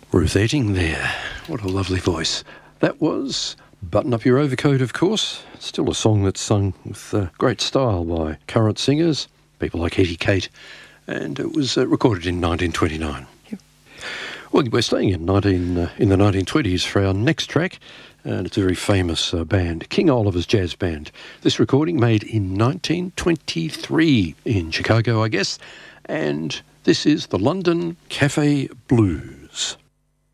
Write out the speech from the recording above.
Ruth Etting there. What a lovely voice. That was Button Up Your Overcoat, of course. Still a song that's sung with great style by current singers, people like Hetty Kate, and it was recorded in 1929. Well, we're staying in the 1920s for our next track, and it's a very famous band, King Oliver's Jazz Band. This recording made in 1923 in Chicago, I guess, and this is the London Cafe Blues.